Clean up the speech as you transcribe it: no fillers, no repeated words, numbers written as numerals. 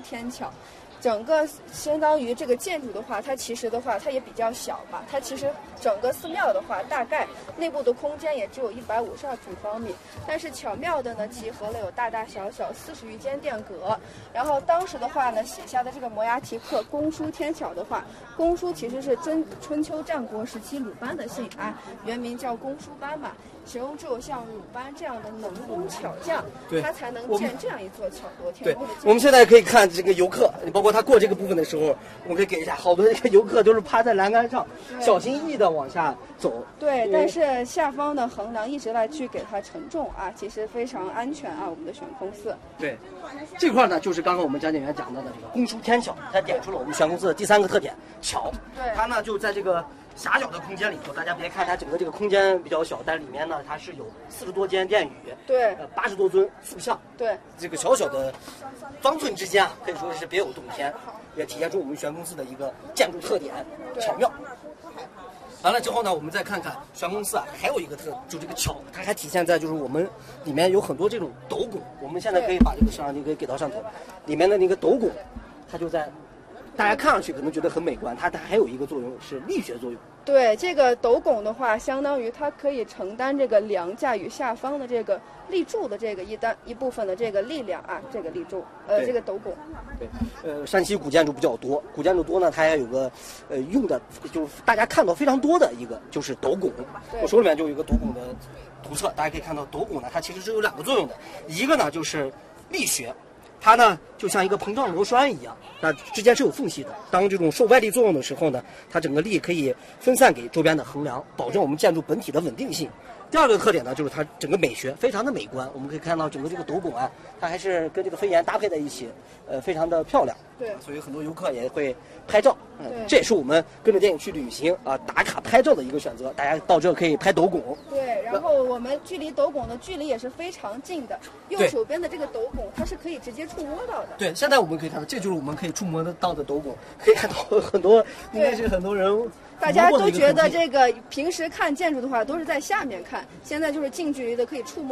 天桥。整个相当于这个建筑的话，它其实的话，它也比较小嘛。它其实整个寺庙的话，大概内部的空间也只有152平方米，但是巧妙的呢，集合了有大大小小40余间殿阁。然后当时的话呢，写下的这个摩崖题刻公书天巧的话，公书其实是春秋战国时期鲁班的姓啊，原名叫公输班嘛。形容只有像鲁班这样的能工巧匠，他才能建这样一座巧夺天工的。 我们现在可以看这个游客，包括他过这个部分的时候，我们可以给一下，好多这个游客都是趴在栏杆上，小心翼翼的往下走。 对，但是下方的横梁一直来去给它承重啊，其实非常安全啊。我们的悬空寺。 对，这块呢就是刚刚我们讲解员讲到的这个公输天巧，它点出了我们悬空寺的第3个特点，巧。 对， 它呢就在这个狭小的空间里头，大家别看它整个这个空间比较小，但里面呢它是有40多间殿宇， 对 ，80多尊塑像， 对， 这个小小的方寸之间啊，可以说是别有洞天，也体现出我们悬空寺的一个建筑特点巧妙。完了之后呢，我们再看看悬空寺啊，还有一个就这个巧，它还体现在就是我们里面有很多这种斗拱，我们现在可以把这个摄像机可以给到上头，里面的那个斗拱，它就在。大家看上去可能觉得很美观，它还有一个作用是力学作用。 对，这个斗拱的话，相当于它可以承担这个梁架与下方的这个立柱的这个一部分的这个力量啊，这个立柱，这个斗拱。 对，山西古建筑比较多，古建筑多呢，它还有个用的，就是大家看到非常多的一个就是斗拱。我手里面就有一个斗拱的图册，大家可以看到斗拱呢，它其实是有2个作用的，一个呢就是力学。它呢就像一个膨胀螺栓一样，那之间是有缝隙的。当这种受外力作用的时候呢，它整个力可以分散给周边的横梁，保证我们建筑本体的稳定性。第2个特点呢，就是它整个美学非常的美观。我们可以看到整个这个斗拱啊，它还是跟这个飞檐搭配在一起，非常的漂亮。 对， 所以很多游客也会拍照。这也是我们跟着电影去旅行啊，打卡拍照的一个选择。大家到这可以拍斗拱。 对，然后我们距离斗拱的距离也是非常近的。右手边的这个斗拱，它是可以直接触摸到的。 对，现在我们可以看到，这就是我们可以触摸得到的斗拱，可以看到很多，应该是很多人。 大家都觉得这个平时看建筑的话都是在下面看，现在就是近距离的可以触摸。